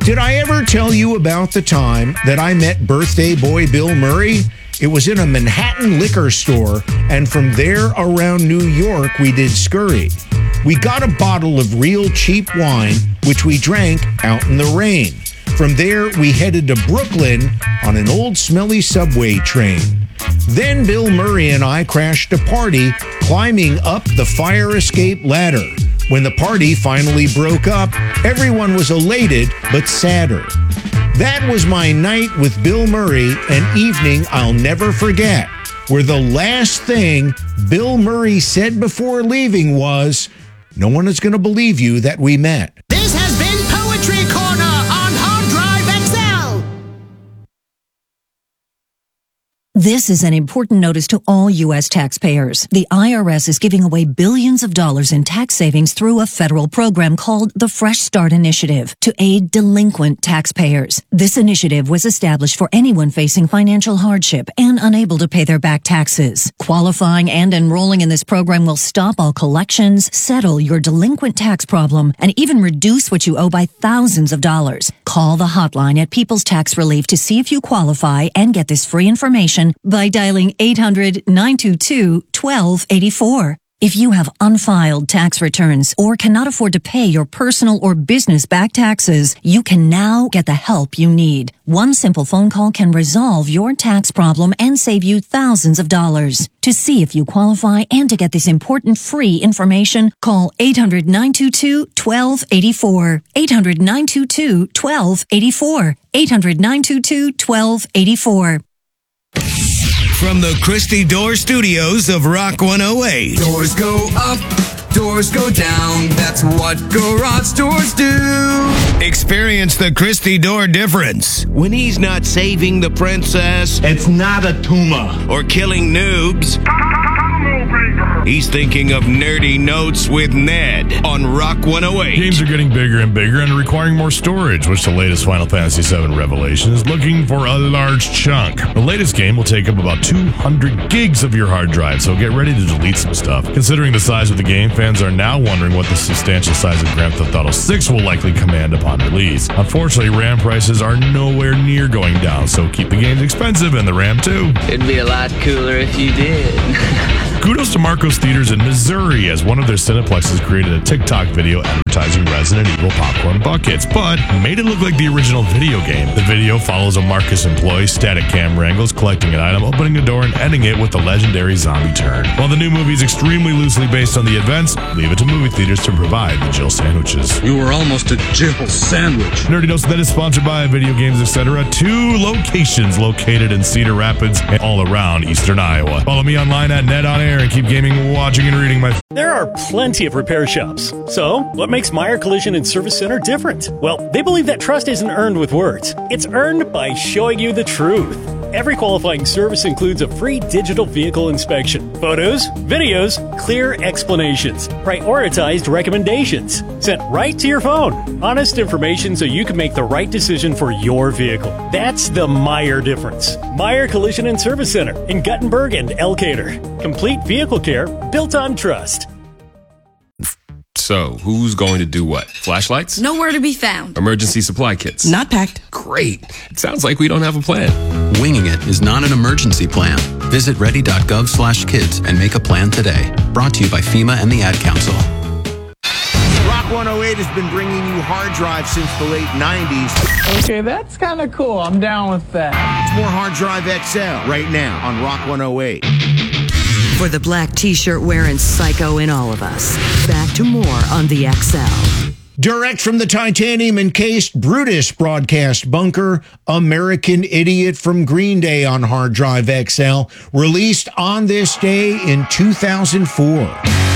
Did I ever tell you about the time that I met birthday boy Bill Murray? It was in a Manhattan liquor store, and from there around New York, we did scurry. We got a bottle of real cheap wine, which we drank out in the rain. From there, we headed to Brooklyn on an old smelly subway train. Then Bill Murray and I crashed a party, climbing up the fire escape ladder. When the party finally broke up, everyone was elated but sadder. That was my night with Bill Murray, an evening I'll never forget, where the last thing Bill Murray said before leaving was, "No one is going to believe you that we met." This has been Poetry Corner on Hard Drive XL. This is an important notice to all U.S. taxpayers. The IRS is giving away billions of dollars in tax savings through a federal program called the Fresh Start Initiative to aid delinquent taxpayers. This initiative was established for anyone facing financial hardship and unable to pay their back taxes. Qualifying and enrolling in this program will stop all collections, settle your delinquent tax problem, and even reduce what you owe by thousands of dollars. Call the hotline at People's Tax Relief to see if you qualify and get this free information by dialing 800-922-1284. If you have unfiled tax returns or cannot afford to pay your personal or business back taxes, you can now get the help you need. One simple phone call can resolve your tax problem and save you thousands of dollars. To see if you qualify and to get this important free information, call 800-922-1284. 800-922-1284. 800-922-1284. From the Christy Door Studios of Rock 108. Doors go up, doors go down. That's what garage doors do. Experience the Christy Door difference. When he's not saving the princess, It's not a tumor. or killing noobs, he's thinking of nerdy notes with Ned on Rock 108. Games are getting bigger and bigger and requiring more storage, which the latest Final Fantasy VII Revelation is looking for a large chunk. The latest game will take up about 200 gigs of your hard drive, so get ready to delete some stuff. Considering the size of the game, fans are now wondering what the substantial size of Grand Theft Auto 6 will likely command upon release. Unfortunately, RAM prices are nowhere near going down, so keep the games expensive and the RAM too. It'd be a lot cooler if you did. Kudos to Marcos Theaters in Missouri, as one of their Cineplexes created a TikTok video advertising Resident Evil popcorn buckets, but made it look like the original video game. The video follows a Marcus employee, static camera angles, collecting an item, opening a door, and ending it with the legendary zombie turn. While the new movie is extremely loosely based on the events, leave it to movie theaters to provide the Jill sandwiches. You were almost a Jill sandwich. Nerdy Notes that is sponsored by Video Games Etc. 2 locations located in Cedar Rapids and all around Eastern Iowa. Follow me online at Ned On Air and keep gaming, watching, and reading my... There are plenty of repair shops. So, what makes Meyer Collision and Service Center different? Well, they believe that trust isn't earned with words. It's earned by showing you the truth. Every qualifying service includes a free digital vehicle inspection, photos, videos, clear explanations, prioritized recommendations, sent right to your phone. Honest information so you can make the right decision for your vehicle. That's the Meyer difference. Meyer Collision and Service Center in Guttenberg and Elkader. Complete vehicle care built on trust. So, who's going to do what? Flashlights? Nowhere to be found. Emergency supply kits? Not packed. Great. It sounds like we don't have a plan. Winging it is not an emergency plan. Visit ready.gov/kids and make a plan today. Brought to you by FEMA and the Ad Council. Rock 108 has been bringing you hard drive since the late 90s. Okay, that's kind of cool. I'm down with that. It's more Hard Drive XL right now on Rock 108. For the black t-shirt wearing psycho in all of us. Back to more on the XL. Direct from the titanium-encased Brutus broadcast bunker, American Idiot from Green Day on Hard Drive XL, released on this day in 2004.